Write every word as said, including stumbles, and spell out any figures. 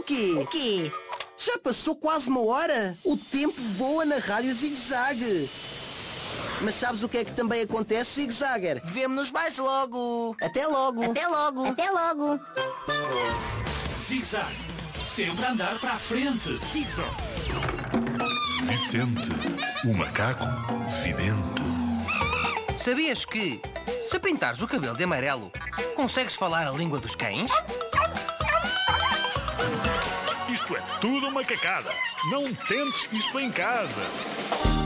quê? O quê? Já passou quase uma hora. O tempo voa na Rádio Zig Zag. Mas sabes o que é que também acontece, Zig Zagger? Vemo-nos mais logo. Até logo. Até logo. Até logo. Zig Zag, sempre a andar para a frente. Zig Zag. Vicente, o macaco vidente. Sabias que, se pintares o cabelo de amarelo, consegues falar a língua dos cães? Isto é tudo uma cacada. Não tentes isto em casa.